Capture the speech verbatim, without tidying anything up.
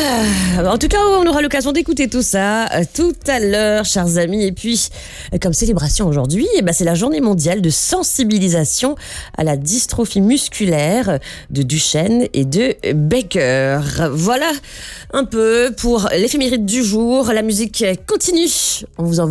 Ah, en tout cas, on aura l'occasion d'écouter tout ça euh, tout à l'heure, chers amis. Et puis, euh, comme célébration aujourd'hui, eh ben, c'est la journée mondiale de sensibilisation à la dystrophie musculaire de Duchenne et de Becker. Voilà un peu pour l'éphéméride du jour. La musique continue. On vous envoie